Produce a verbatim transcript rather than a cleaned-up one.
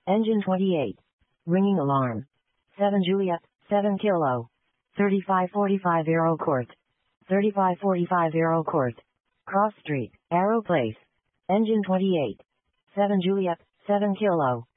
Engine twenty-eight. Ringing alarm. seven Juliet, seven Kilo. thirty-five forty-five Arrow Court. thirty-five forty-five Arrow Court. Cross Street, Arrow Place. Engine twenty-eight. seven Juliet, seven Kilo.